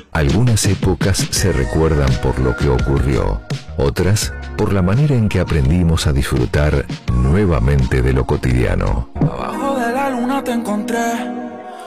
Algunas épocas se recuerdan por lo que ocurrió, otras por la manera en que aprendimos a disfrutar nuevamente de lo cotidiano. Abajo de la luna te encontré,